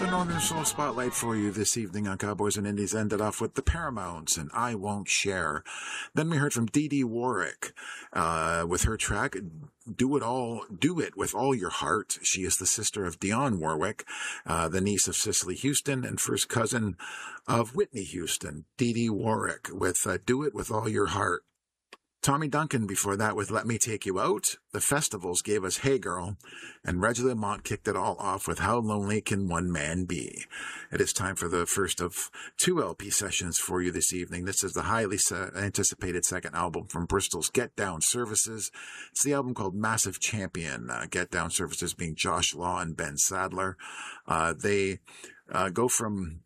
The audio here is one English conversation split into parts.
the Northern Soul Spotlight for you this evening on Cowboys and Indies ended off with the Paramounts and I Won't Share. Then we heard from Dee Dee Warwick with her track Do It With All Your Heart. She is the sister of Dionne Warwick, the niece of Cicely Houston and first cousin of Whitney Houston. Dee Dee Warwick with Do It With All Your Heart. Tommy Duncan before that with Let Me Take You Out. The Festivals gave us Hey Girl, and Reggie Lamont kicked it all off with How Lonely Can One Man Be. It is time for the first of two LP sessions for you this evening. This is the highly anticipated second album from Bristol's Get Down Services. It's the album called Massive Champion. Get Down Services being Josh Law and Ben Sadler. They go from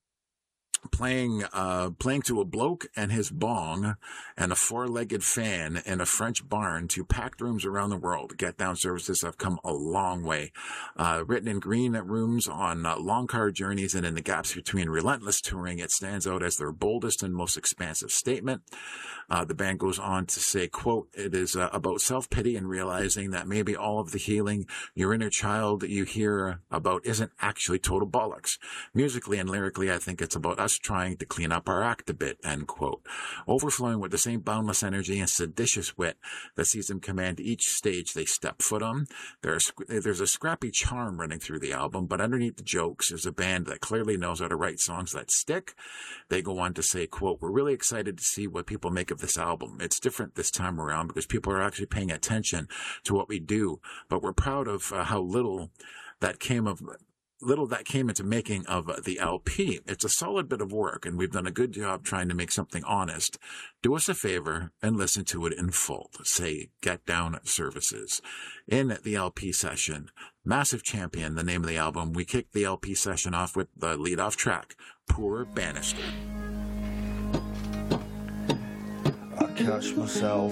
playing to a bloke and his bong and a four-legged fan in a French barn to packed rooms around the world. Get Down Services have come a long way. Written in green rooms on long car journeys and in the gaps between relentless touring, it stands out as their boldest and most expansive statement. The band goes on to say, quote, it is about self-pity and realizing that maybe all of the healing your inner child you hear about isn't actually total bollocks. Musically and lyrically, I think it's about us trying to clean up our act a bit, end quote. Overflowing with the same boundless energy and seditious wit that sees them command each stage they step foot on. There's a scrappy charm running through the album, but underneath the jokes is a band that clearly knows how to write songs that stick. They go on to say, quote, we're really excited to see what people make of this album. It's different this time around because people are actually paying attention to what we do, but we're proud of how little that came into making of the LP. It's a solid bit of work, and we've done a good job trying to make something honest. Do us a favor and listen to it in full. Say Get Down Services. In the LP session, Massive Champion, the name of the album, we kicked the LP session off with the lead-off track, Poor Bannister. I catch myself